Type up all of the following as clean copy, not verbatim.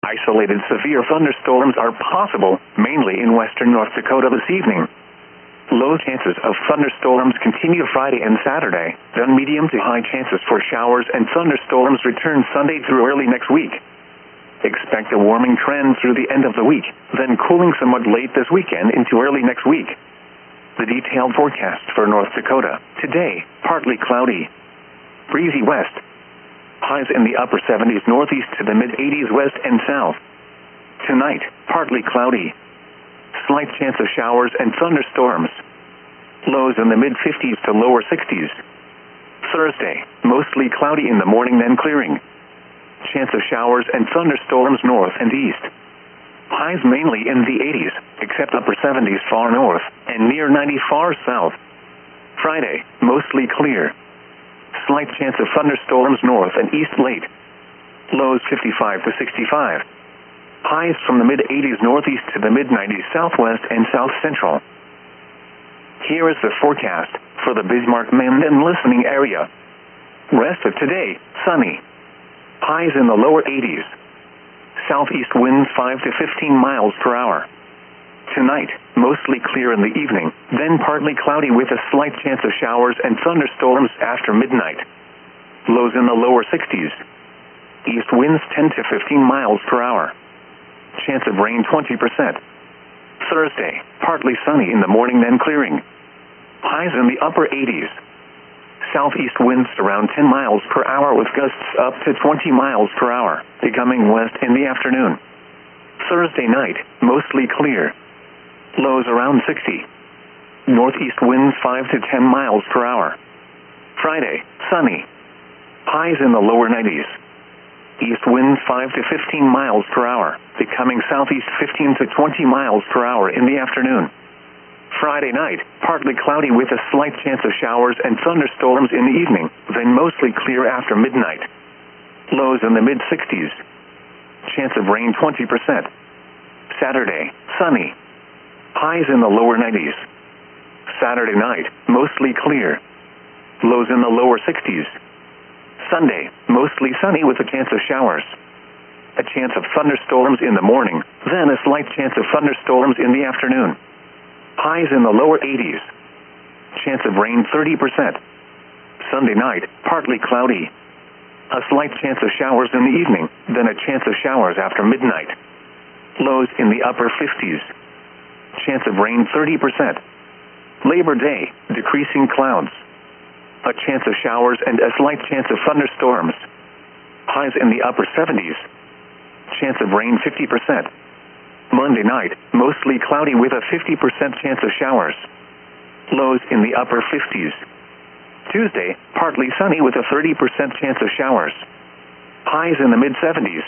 Isolated severe thunderstorms are possible, mainly in western North Dakota this evening. Low chances of thunderstorms continue Friday and Saturday, then medium to high chances for showers and thunderstorms return Sunday through early next week. Expect a warming trend through the end of the week, then cooling somewhat late this weekend into early next week. The detailed forecast for North Dakota. Today, partly cloudy. Breezy west. Highs in the upper 70s northeast to the mid-80s west and south. Tonight, partly cloudy. Slight chance of showers and thunderstorms. Lows in the mid-50s to lower 60s. Thursday, mostly cloudy in the morning then clearing. Chance of showers and thunderstorms north and east. Highs mainly in the 80s, except upper 70s far north and near 90 far south. Friday, mostly clear. Slight chance of thunderstorms north and east late. Lows 55 to 65. Highs from the mid-80s northeast to the mid-90s southwest and south central. Here is the forecast for the Bismarck-Mend and listening area. Rest of today, sunny. Highs in the lower 80s. Southeast winds 5 to 15 miles per hour. Tonight, mostly clear in the evening, then partly cloudy with a slight chance of showers and thunderstorms after midnight. Lows in the lower 60s. East winds 10 to 15 miles per hour. Chance of rain 20%. Thursday, partly sunny in the morning then clearing. Highs in the upper 80s. Southeast winds around 10 miles per hour with gusts up to 20 miles per hour, becoming west in the afternoon. Thursday night, mostly clear. Lows around 60. Northeast winds 5 to 10 miles per hour. Friday, sunny. Highs in the lower 90s. East winds 5 to 15 miles per hour, becoming southeast 15 to 20 miles per hour in the afternoon. Friday night, partly cloudy with a slight chance of showers and thunderstorms in the evening, then mostly clear after midnight. Lows in the mid-60s. Chance of rain 20%. Saturday, sunny. Highs in the lower 90s. Saturday night, mostly clear. Lows in the lower 60s. Sunday, mostly sunny with a chance of showers. A chance of thunderstorms in the morning, then a slight chance of thunderstorms in the afternoon. Highs in the lower 80s. Chance of rain 30%. Sunday night, partly cloudy. A slight chance of showers in the evening, then a chance of showers after midnight. Lows in the upper 50s. Chance of rain 30%. Labor Day, decreasing clouds. A chance of showers and a slight chance of thunderstorms. Highs in the upper 70s. Chance of rain 50%. Monday night, mostly cloudy with a 50% chance of showers. Lows in the upper 50s. Tuesday, partly sunny with a 30% chance of showers. Highs in the mid-70s.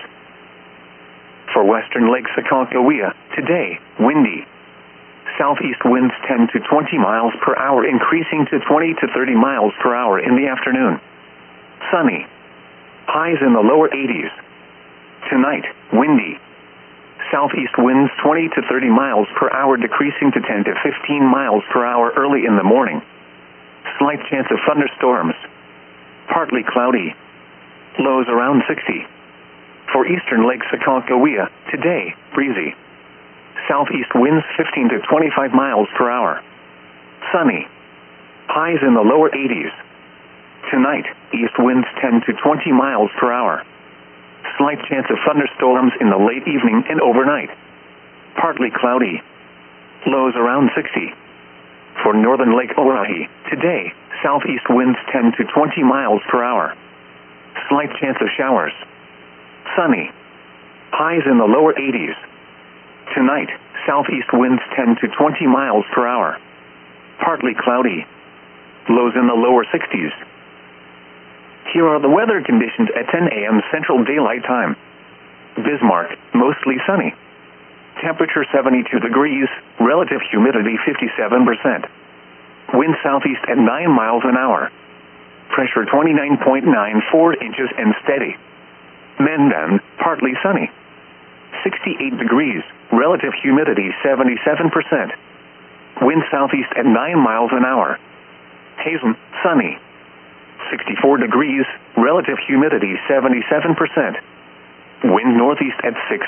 For western Lake Sakakawea, today, windy. Southeast winds 10 to 20 miles per hour, increasing to 20 to 30 miles per hour in the afternoon. Sunny. Highs in the lower 80s. Tonight, windy. Southeast winds 20 to 30 miles per hour, decreasing to 10 to 15 miles per hour early in the morning. Slight chance of thunderstorms. Partly cloudy. Lows around 60. For eastern Lake Sakakawea, today, breezy. Southeast winds 15 to 25 miles per hour. Sunny. Highs in the lower 80s. Tonight, east winds 10 to 20 miles per hour. Slight chance of thunderstorms in the late evening and overnight. Partly cloudy. Lows around 60. For northern Lake Oahe, today, southeast winds 10 to 20 miles per hour. Slight chance of showers. Sunny. Highs in the lower 80s. Tonight, southeast winds 10 to 20 miles per hour. Partly cloudy. Lows in the lower 60s. Here are the weather conditions at 10 a.m. Central Daylight Time. Bismarck, mostly sunny. Temperature 72 degrees, relative humidity 57%. Wind southeast at 9 miles an hour. Pressure 29.94 inches and steady. Mendon, partly sunny. 68 degrees, relative humidity 77%. Wind southeast at 9 miles an hour. Hazen, sunny. 64 degrees, relative humidity 77%. Wind northeast at 6